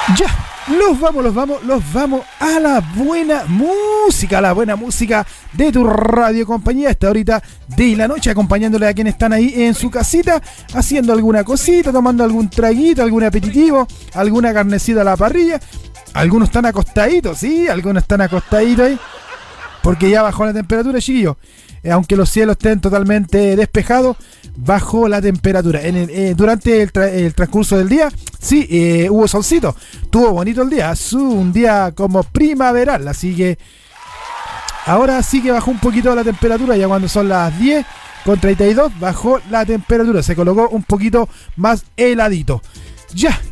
Ya, los vamos a la buena música de tu radio compañía. Esta horita de la noche, acompañándole a quienes están ahí en su casita, haciendo alguna cosita, tomando algún traguito, algún aperitivo, alguna carnecita a la parrilla. Algunos están acostaditos, sí, algunos están acostaditos ahí, porque ya bajó la temperatura, chiquillos. Aunque los cielos estén totalmente despejados, bajó la temperatura. Durante el transcurso del día, sí, hubo solcito. Estuvo bonito el día, un día como primaveral. Así que ahora sí que bajó un poquito la temperatura. Ya cuando son las 10:32, bajó la temperatura. Se colocó un poquito más heladito. Ya,